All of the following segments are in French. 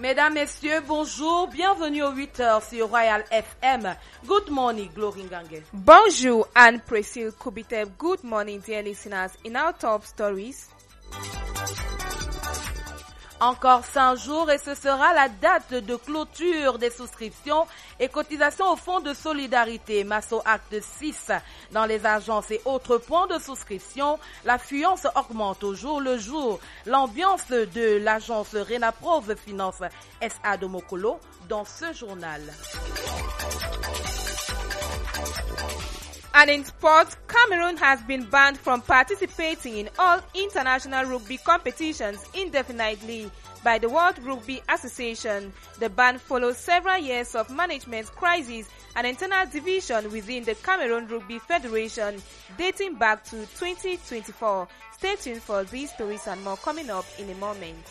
Mesdames, Messieurs, bonjour, bienvenue aux 8h sur Royal FM. Good morning, Glory Ngange. Bonjour, Anne Priscille Kubitev. Good morning, dear listeners. In our top stories, encore 5 jours et ce sera la date de clôture des souscriptions et cotisations au Fonds de solidarité Masso Acte 6. Dans les agences et autres points de souscription, l'affluence augmente au jour le jour. L'ambiance de l'agence Renaprove Finance SA de Mokolo dans ce journal. and in sports, Cameroon has been banned from participating in all international rugby competitions indefinitely by the World Rugby Association. The ban follows several years of management crisis and internal division within the Cameroon Rugby Federation dating back to 2024. Stay tuned for these stories and more coming up in a moment.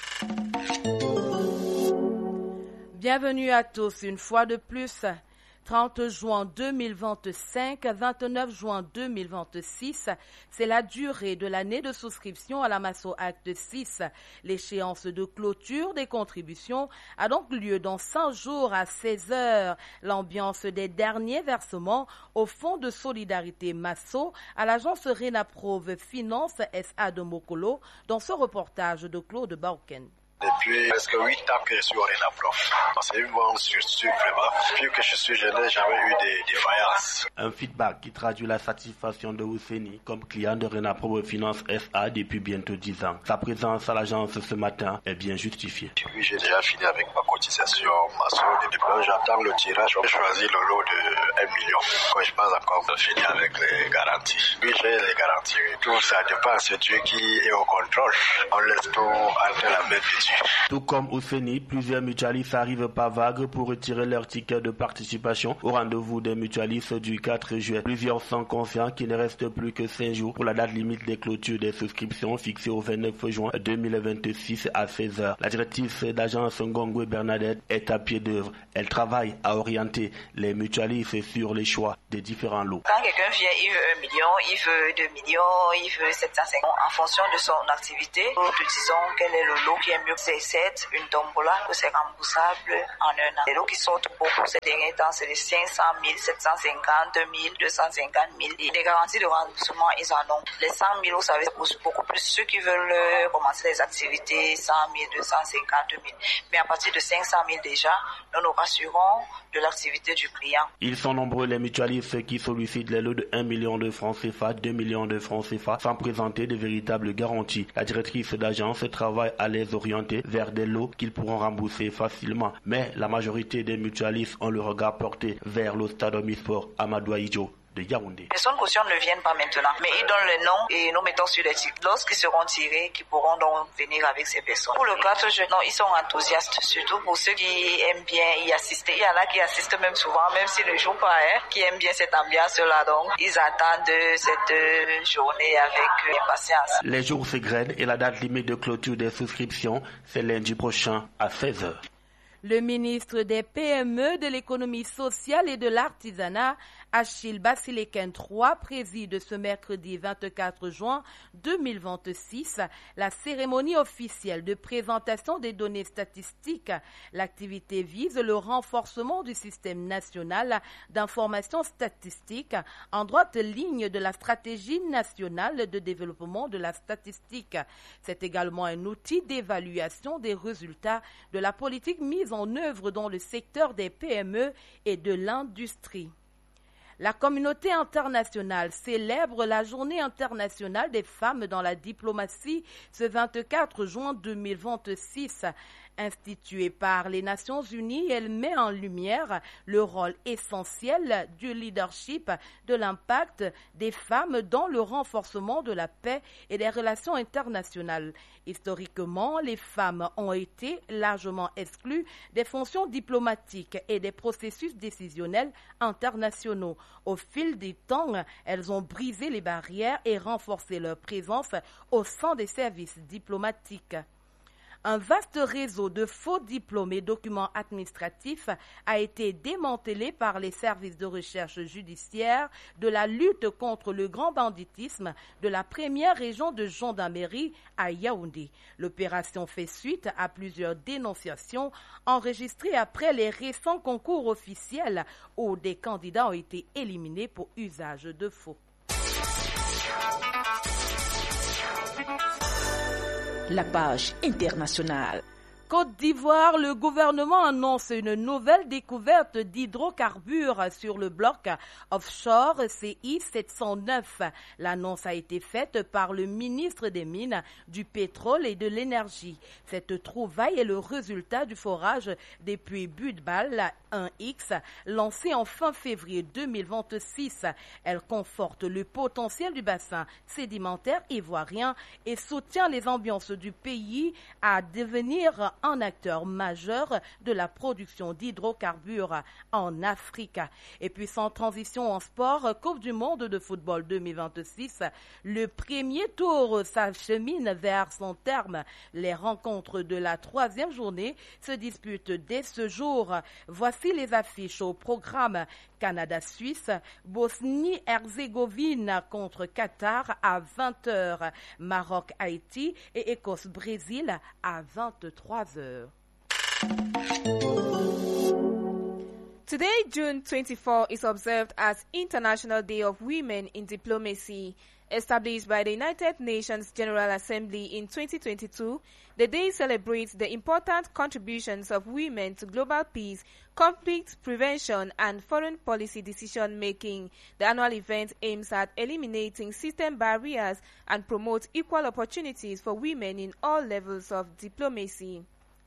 Bienvenue à tous une fois de plus. 30 juin 2025, 29 juin 2026, c'est la durée de l'année de souscription à la Masso Acte 6. L'échéance de clôture des contributions a donc lieu dans 5 jours à 16 heures. L'ambiance des derniers versements au Fonds de solidarité Masso à l'agence Renaprove Finance SA de Mokolo dans ce reportage de Claude Bauken. Depuis presque 8 ans que je suis au Renaprove. C'est une banque sur vraiment. Depuis que je suis jeune, je n'ai jamais eu de défaillance. Un feedback qui traduit la satisfaction de Ouseni comme client de Renaprove Finance SA depuis bientôt 10 ans. Sa présence à l'agence ce matin est bien justifiée. Oui, j'ai déjà fini avec ma cotisation. Depuis que j'attends le tirage, j'ai choisi le lot de 1 million. Quand je pense encore de finir avec les garanties. Oui, j'ai les garanties. Tout ça dépend de Dieu qui est au contrôle. On laisse tout entre la main de Dieu. Tout comme Ouseni, plusieurs mutualistes arrivent par vague pour retirer leur ticket de participation au rendez-vous des mutualistes du 4 juillet. Plusieurs sont conscients qu'il ne reste plus que 5 jours pour la date limite des clôtures des souscriptions fixée au 29 juin 2026 à 16h. La directrice d'agence Ngongwe Bernadette est à pied d'œuvre. Elle travaille à orienter les mutualistes sur les choix des différents lots. Quand quelqu'un vient, il veut 1 million, il veut 2 millions, il veut 750. En fonction de son activité, nous te disons quel est le lot qui est mieux. C'est 7, une tombola que c'est remboursable en 1 an. Les lots qui sortent beaucoup ces derniers temps, c'est les 500 000, 750 000, 250 000. Et les garanties de remboursement, ils en ont. Les 100 000, vous savez, c'est beaucoup plus. Ceux qui veulent commencer les activités, 100 000, 250 000. Mais à partir de 500 000 déjà, nous nous rassurons de l'activité du client. Ils sont nombreux les mutualistes qui sollicitent les lots de 1 million de francs CFA, 2 millions de francs CFA, sans présenter de véritables garanties. La directrice d'agence travaille à les orienter vers des lots qu'ils pourront rembourser facilement. Mais la majorité des mutualistes ont le regard porté vers le stade omnisport Amadou Ahidjo de Yaoundé. Les zones caution ne viennent pas maintenant, mais ils donnent le nom et nous mettons sur les titres. Lorsqu'ils seront tirés, qui pourront donc venir avec ces personnes. Pour le 4 juin, non, ils sont enthousiastes, surtout pour ceux qui aiment bien y assister. Il y en a qui assistent même souvent, même s'ils ne jouent pas, qui aiment bien cette ambiance-là. Donc, ils attendent cette journée avec impatience. Les jours s'égrènent et la date limite de clôture des souscriptions, c'est lundi prochain à 16h. Le ministre des PME, de l'économie sociale et de l'artisanat, Achille Basileken III, préside ce mercredi 24 juin 2026 la cérémonie officielle de présentation des données statistiques. L'activité vise le renforcement du système national d'information statistique en droite ligne de la stratégie nationale de développement de la statistique. C'est également un outil d'évaluation des résultats de la politique mise en œuvre dans le secteur des PME et de l'industrie. La communauté internationale célèbre la Journée internationale des femmes dans la diplomatie ce 24 juin 2026. Instituée par les Nations Unies, elle met en lumière le rôle essentiel du leadership, de l'impact des femmes dans le renforcement de la paix et des relations internationales. Historiquement, les femmes ont été largement exclues des fonctions diplomatiques et des processus décisionnels internationaux. Au fil du temps, elles ont brisé les barrières et renforcé leur présence au sein des services diplomatiques. Un vaste réseau de faux diplômes et documents administratifs a été démantelé par les services de recherche judiciaire de la lutte contre le grand banditisme de la première région de gendarmerie à Yaoundé. L'opération fait suite à plusieurs dénonciations enregistrées après les récents concours officiels où des candidats ont été éliminés pour usage de faux. La page internationale. Côte d'Ivoire, le gouvernement annonce une nouvelle découverte d'hydrocarbures sur le bloc offshore CI 709. L'annonce a été faite par le ministre des Mines, du Pétrole et de l'Énergie. Cette trouvaille est le résultat du forage des puits Budbal 1X lancé en fin février 2026. Elle conforte le potentiel du bassin sédimentaire ivoirien et soutient les ambiances du pays à devenir un acteur majeur de la production d'hydrocarbures en Afrique. Et puis sans transition en sport, Coupe du monde de football 2026, le premier tour s'achemine vers son terme. Les rencontres de la 3e journée se disputent dès ce jour. Voici les affiches au programme: Canada-Suisse, Bosnie-Herzégovine contre Qatar à 20h, Maroc-Haïti et Écosse-Brésil à 23h. Today, June 24, is observed as International Day of Women in Diplomacy. Established by the United Nations General Assembly in 2022, the day celebrates the important contributions of women to global peace, conflict prevention, and foreign policy decision-making. The annual event aims at eliminating system barriers and promote equal opportunities for women in all levels of diplomacy.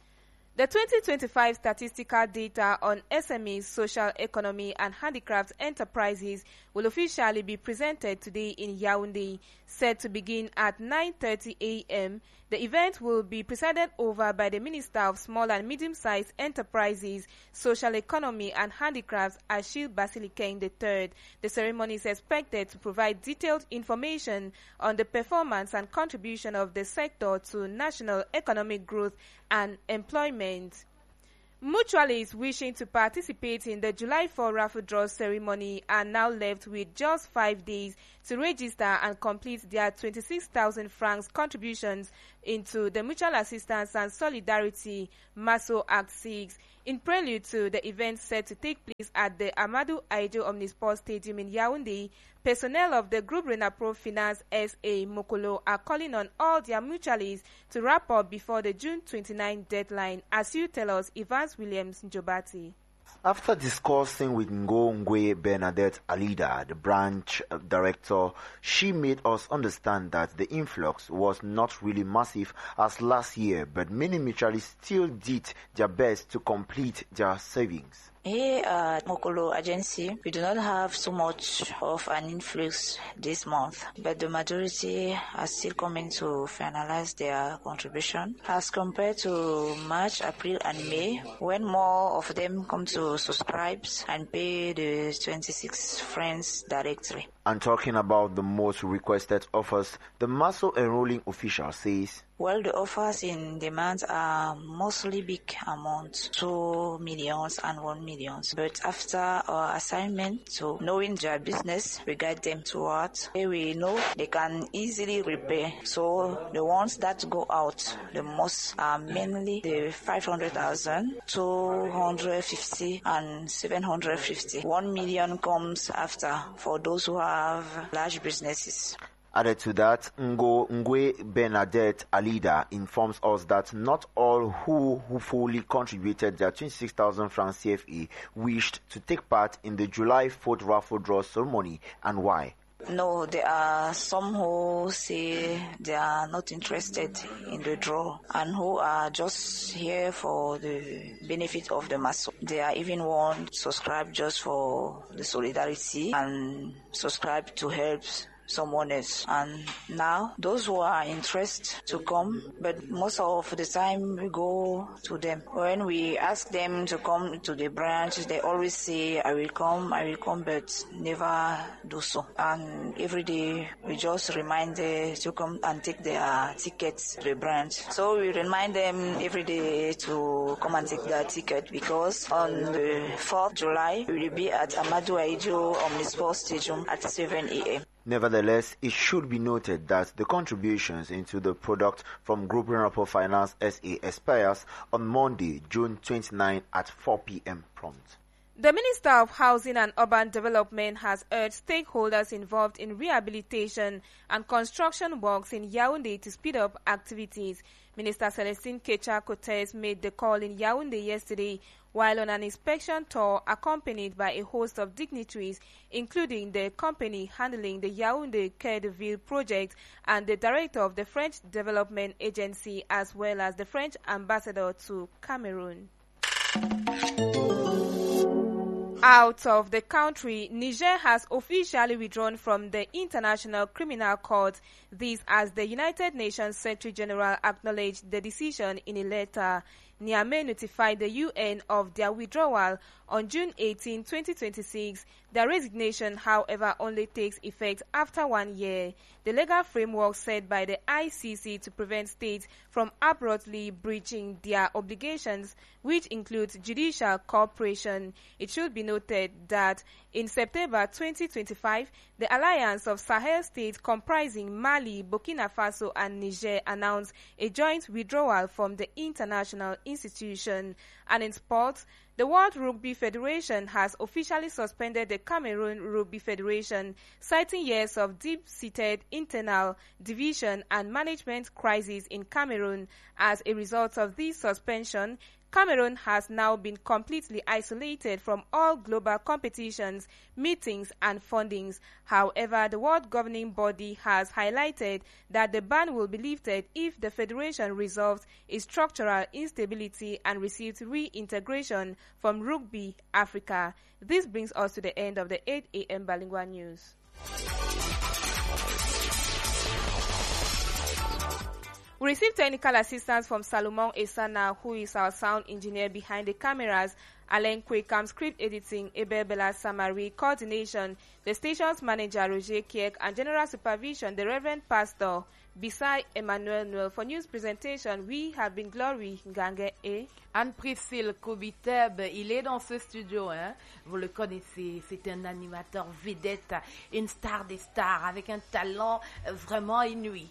The 2025 statistical data on SMEs, social economy, and handicraft enterprises will officially be presented today in Yaoundé. Set to begin at 9:30 a.m., the event will be presided over by the Minister of Small and Medium-Sized Enterprises, Social Economy, and Handicrafts, Achille Basilikeng III. The ceremony is expected to provide detailed information on the performance and contribution of the sector to national economic growth and employment. Mutualists wishing to participate in the July 4 raffle draw ceremony are now left with just 5 days to register and complete their 26,000 francs contributions into the Mutual Assistance and Solidarity MASO Act 6. In prelude to the event set to take place at the Amadou Ahidjo Omnisport Stadium in Yaoundé, personnel of the Group Renapro Finance SA Mokolo are calling on all their mutualists to wrap up before the June 29 deadline, as you tell us, Evans Williams Njobati. After discussing with Ngongwe Bernadette Alida, the branch director, she made us understand that the influx was not really massive as last year, but many mutualists still did their best to complete their savings. Here at Mokolo Agency, we do not have so much of an influx this month, but the majority are still coming to finalize their contribution as compared to March, April, and May, when more of them come to subscribe and pay the 26 francs directly. And talking about the most requested offers, the MASO enrolling official says, well, the offers in demand are mostly big amounts, 2 millions and 1 million. But after our assignment to knowing their business, we guide them towards where we know they can easily repay. So the ones that go out the most are mainly the 500,000, 250 and 750. 1 million comes after for those who have large businesses. Added to that, Ngwe Bernadette Alida informs us that not all who fully contributed their 26,000 francs CFA wished to take part in the July 4th raffle draw ceremony, and why. No, there are some who say they are not interested in the draw and who are just here for the benefit of the MASO. There are even one subscribe just for the solidarity and subscribe to help someone else. And now, those who are interested to come, but most of the time we go to them. When we ask them to come to the branch, they always say, I will come, but never do so. And every day we just remind them to come and take their tickets to the branch. So we remind them every day to come and take their ticket, because on the 4th July, we will be at Amadou Ahidjo Omnisport Stadium at 7 a.m. Nevertheless, it should be noted that the contributions into the product from Group Renapo Finance SA expires on Monday, June 29 at 4 p.m. prompt. The Minister of Housing and Urban Development has urged stakeholders involved in rehabilitation and construction works in Yaoundé to speed up activities. Minister Celestine Kecha-Cortez made the call in Yaoundé yesterday while on an inspection tour accompanied by a host of dignitaries, including the company handling the Yaoundé Cœur de Ville project and the director of the French Development Agency, as well as the French ambassador to Cameroon. Out of the country, Niger has officially withdrawn from the International Criminal Court. This as the United Nations Secretary General acknowledged the decision in a letter. Niamey notified the UN of their withdrawal on June 18, 2026. Their resignation, however, only takes effect after 1 year. The legal framework set by the ICC to prevent states from abruptly breaching their obligations, which includes judicial cooperation. It should be noted that in September 2025, the Alliance of Sahel states comprising Mali, Burkina Faso and Niger announced a joint withdrawal from the international institution. And in sports, the World Rugby Federation has officially suspended the Cameroon Rugby Federation, citing years of deep-seated internal division and management crisis in Cameroon. As a result of this suspension, Cameroon has now been completely isolated from all global competitions, meetings and fundings. However, the World Governing Body has highlighted that the ban will be lifted if the federation resolves its structural instability and receives reintegration from Rugby Africa. This brings us to the end of the 8 a.m. Bilingual News. We received technical assistance from Salomon Esana, who is our sound engineer behind the cameras, Alain Kwekam, script editing, Abel Bella Samari, coordination, the station's manager, Roger Kiek, and general supervision, the Reverend Pastor Bisai Emmanuel Noel. For news presentation, we have been Glory Gangue et Anne-Priscille Kobiteb. Il est dans ce studio, hein? Vous le connaissez, c'est un animateur vedette, une star des stars, avec un talent vraiment inouï.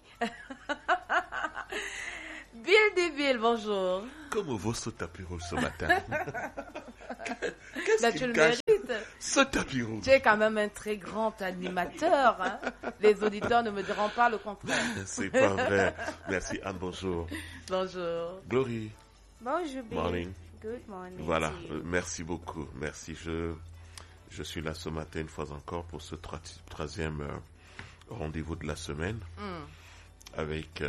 Bill Deville, bonjour. Comment vaut ce tapis rouge ce matin? Qu'est-ce que tu le mérites? Ce tapis rouge. Tu es quand même un très grand animateur. Hein? Les auditeurs ne me diront pas le contraire. C'est pas vrai. Merci Anne, bonjour. Bonjour. Glory. Bonjour Bill. Morning. Good morning. Voilà, merci beaucoup. Merci. Je suis là ce matin une fois encore pour ce troisième rendez-vous de la semaine avec...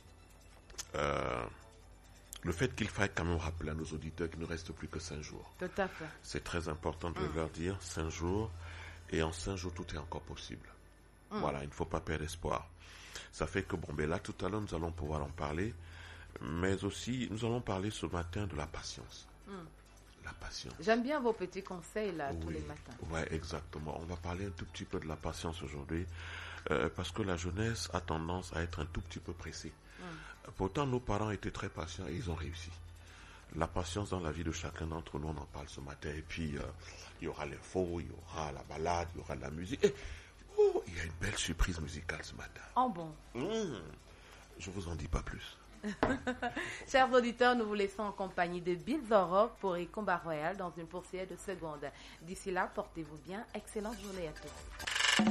le fait qu'il faille quand même rappeler à nos auditeurs qu'il ne reste plus que 5 jours. Tout à fait. C'est très important de leur dire 5 jours, et en 5 jours, tout est encore possible. Voilà, il ne faut pas perdre espoir. Ça fait que, là, tout à l'heure, nous allons pouvoir en parler, mais aussi, nous allons parler ce matin de la patience. La patience. J'aime bien vos petits conseils, là, tous les matins. Oui, exactement. On va parler un tout petit peu de la patience aujourd'hui, parce que la jeunesse a tendance à être un tout petit peu pressée. Pourtant, nos parents étaient très patients et ils ont réussi. La patience dans la vie de chacun d'entre nous, on en parle ce matin. Et puis, il y aura l'info, il y aura la balade, il y aura la musique. Et, il y a une belle surprise musicale ce matin. Oh bon. Je vous en dis pas plus. Chers auditeurs, nous vous laissons en compagnie de Bill Zorok pour Combat Royal dans une poursuite de secondes. D'ici là, portez-vous bien. Excellente journée à tous.